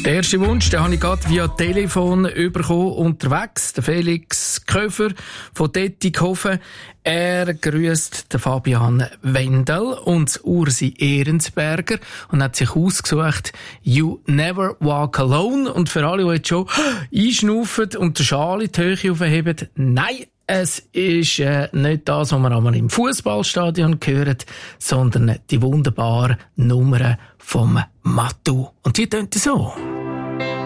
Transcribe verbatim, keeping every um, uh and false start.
Der erste Wunsch, den habe ich gerade via Telefon bekommen, unterwegs. Der Felix Köfer von Dettighofen. Er grüßt den Fabian Wendel und Ursi Ehrensberger und hat sich ausgesucht «You Never Walk Alone». Und für alle, die jetzt schon einschnaufen und den Schal in die Höhe aufheben, nein, es ist äh, nicht das, was man einmal im Fußballstadion hört, sondern die wunderbare Nummer vom Mattu. Und die tönt so.